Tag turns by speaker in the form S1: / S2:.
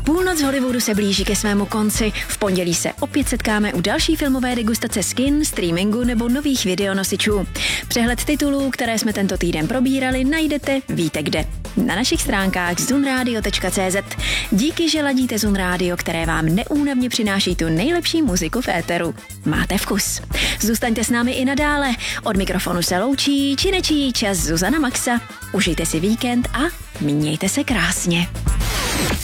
S1: Půlnoc Hollywoodu se blíží ke svému konci. V pondělí se opět setkáme u další filmové degustace z kin, streamingu nebo nových videonosičů. Přehled titulů, které jsme tento týden probírali, najdete víte kde. Na našich stránkách zunradio.cz. Díky, že ladíte Zun Radio, které vám neúnavně přináší tu nejlepší muziku v éteru. Máte vkus. Zůstaňte s námi i nadále. Od mikrofonu se loučí či nečí čas Zuzana Maxa. Užijte si víkend a mějte se krásně.